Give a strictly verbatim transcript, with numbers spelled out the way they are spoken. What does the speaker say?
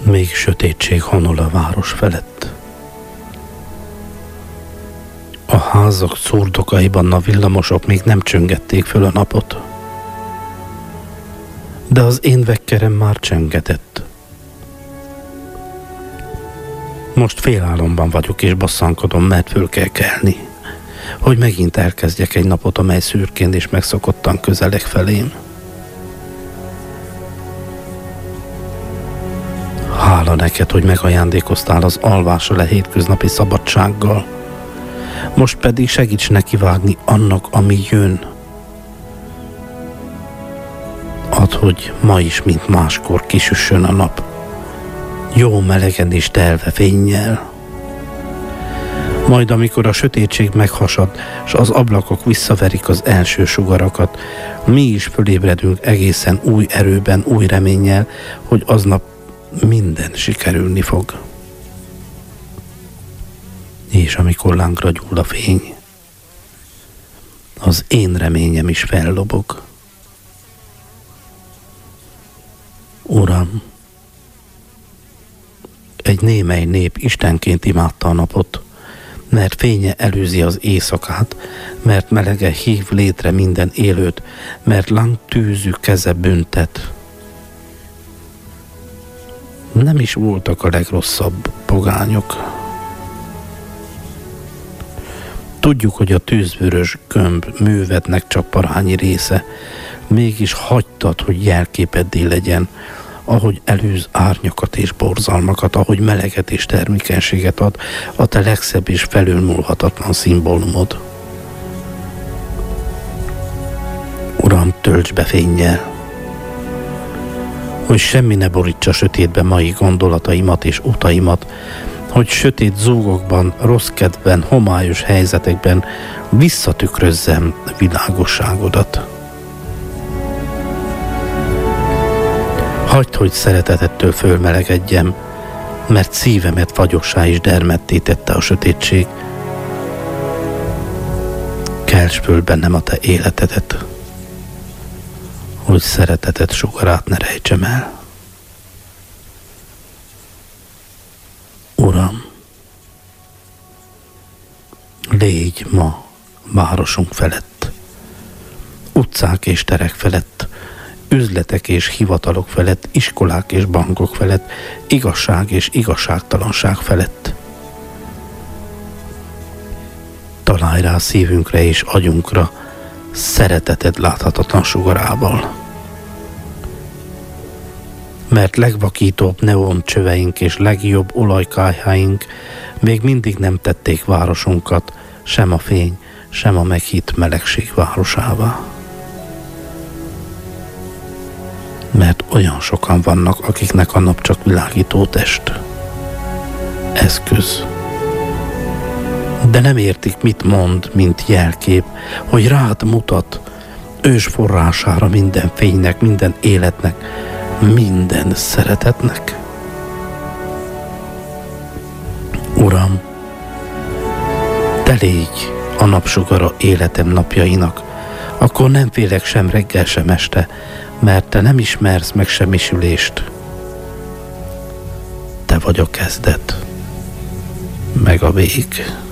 Még sötétség honol a város felett. A házak szurdokaiban a villamosok még nem csöngették föl a napot. De az én vekkerem már csöngetett. Most félálomban vagyok és basszankodom, mert föl kell kelni, hogy megint elkezdjek egy napot, amely szürkén és megszokottan közeleg felém. Hála neked, hogy megajándékoztál az alvásra a hétköznapi szabadsággal. Most pedig segíts nekivágni annak, ami jön. Add, hogy ma is, mint máskor kisüssön a nap. Jó melegen és telve fénnyel. Majd amikor a sötétség meghasad, s az ablakok visszaverik az első sugarakat, mi is fölébredünk egészen új erőben, új reménnyel, hogy aznap minden sikerülni fog. És amikor lángra gyúl a fény, az én reményem is fellobog. Uram, egy némely nép istenként imádta a napot, mert fénye előzi az éjszakát, mert melege hív létre minden élőt, mert láng tűzű keze büntet. Nem is voltak a legrosszabb pogányok. Tudjuk, hogy a tűzvörös gömb művednek csak parányi része, mégis hagytad, hogy jelképeddé legyen, ahogy előz árnyakat és borzalmakat, ahogy meleget és termékenységet ad, a te legszebb és felülmúlhatatlan szimbólumod. Uram, tölts be fénnyel, hogy semmi ne borítsa sötétbe mai gondolataimat és utaimat, hogy sötét zúgokban, rossz kedvben, homályos helyzetekben visszatükrözzem világosságodat. Hagyd, hogy szeretetettől fölmelegedjem, mert szívemet fagyossá és dermedté tette a sötétség. Kelts föl bennem a te életedet, hogy szereteted sugarát ne rejtsem el. Uram, légy ma városunk felett, utcák és terek felett, üzletek és hivatalok felett, iskolák és bankok felett, igazság és igazságtalanság felett. Találj rá szívünkre és agyunkra szereteted láthatatlan sugarával. Mert legvakítóbb neoncsöveink és legjobb olajkályháink még mindig nem tették városunkat sem a fény, sem a meghitt melegség városává. Mert olyan sokan vannak, akiknek a nap csak világító test, eszköz. De nem értik, mit mond, mint jelkép, hogy rád mutat, ős forrására minden fénynek, minden életnek, minden szeretetnek. Uram, te légy a napsugara életem napjainak, akkor nem félek sem reggel, sem este, mert te nem ismersz meg semmisülést. Te vagy a kezdet, meg a vég.